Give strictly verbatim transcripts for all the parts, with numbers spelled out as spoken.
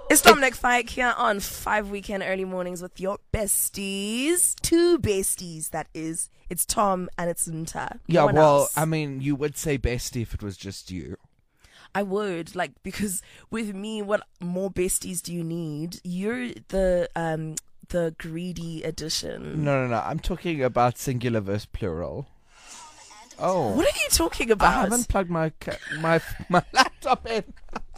It's Dominic Fike here on Five Weekend Early Mornings with your besties. Two besties, that is. It's Tom and it's Nta. Yeah, No one well, else. I mean, you would say bestie if it was just you. I would, like, because with me, what more besties do you need? You're the um the greedy edition. No, no, no. I'm talking about singular versus plural. Oh. What are you talking I about? haven't plugged my ca- my my laptop in.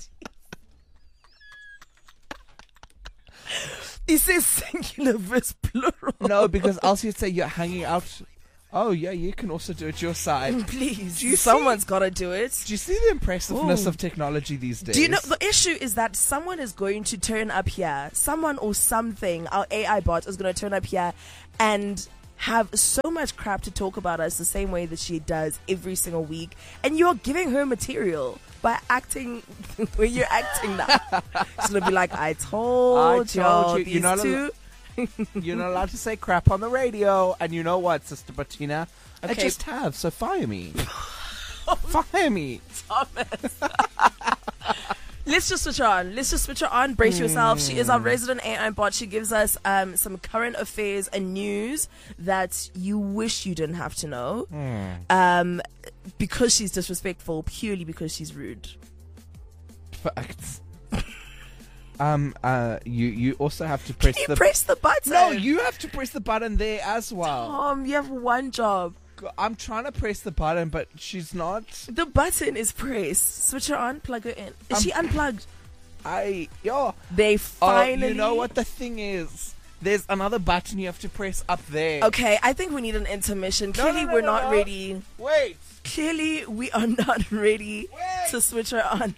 It says singular versus plural. No, because else you'd say you're hanging out. Oh, yeah, you can also do it your side. Please, Do you someone's got to do it. Do you see the impressiveness Ooh. of technology these days? Do you know the issue is that someone is going to turn up here, someone or something, our A I bot is going to turn up here and have so much crap to talk about us the same way that she does every single week, and you're giving her material by acting when you're acting now. She's gonna be like, I told, I told y'all you, these you're not two. You're not allowed to say crap on the radio. And you know what, Sister Bettina? I Okay. just have, so fire me. Fire me. Thomas. Let's just switch her on. Let's just switch her on. Brace yourself. She is our resident A I bot. She gives us um, some current affairs and news that you wish you didn't have to know. Um, because she's disrespectful, purely because she's rude. Facts. Um, uh, you, you also have to press Can you the... press the button? No, you have to press the button there as well. Tom, you have one job. I'm trying to press the button, but she's not. The button is pressed. Switch her on, plug her in. Is Um, she unplugged? I... Yo. They Oh, finally... you know what the thing is? There's another button you have to press up there. Okay, I think we need an intermission. No, Clearly, no, no, we're no, not no. ready. Wait. Clearly, we are not ready Wait. to switch her on.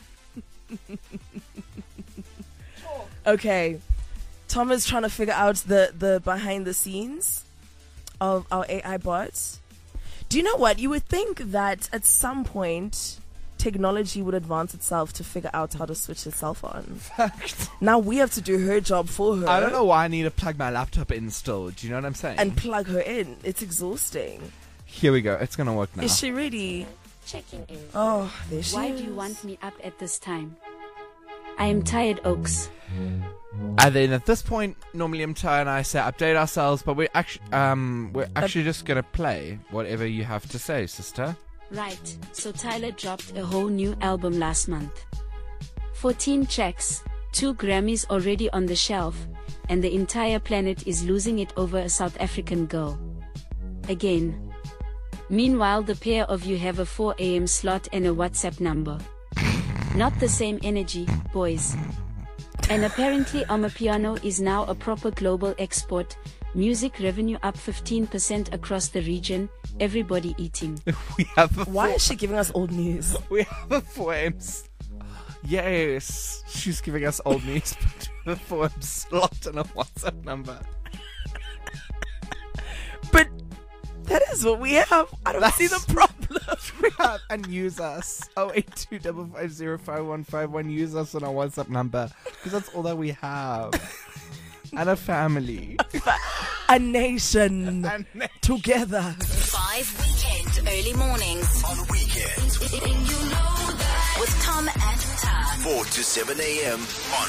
Okay. Tom is trying to figure out the, the behind the scenes of our A I bots. Do you know what? You would think that at some point technology would advance itself to figure out how to switch itself on. Fact. Now we have to do her job for her. I don't know why I need to plug my laptop in still. Do you know what I'm saying? And plug her in. It's exhausting. Here we go. It's going to work now. Is she ready? Checking in. Oh, there she Why is. do you want me up at this time? I am tired, Oaks. And then at this point, normally M T and I say update ourselves, but we're actually um we're actually just gonna play whatever you have to say, sister. Right, so Tyler dropped a whole new album last month. fourteen tracks, two Grammys already on the shelf, and the entire planet is losing it over a South African girl. Again. Meanwhile, the pair of you have a four a.m. slot and a WhatsApp number. Not the same energy, boys. And apparently Amapiano is now a proper global export, music revenue up fifteen percent across the region, everybody eating. We have a Why four, is she giving us old news? we have a four M. Yes, she's giving us old news, but we have a four M slot and a WhatsApp number. But that is what we have. I don't see the problem. We have and use us oh eight two five five zero five one five one. Use us on our WhatsApp number because that's all that we have. And a family. A nation And together. Five Weekend Early Mornings On weekends, with Tom and Tab. four to seven a.m. on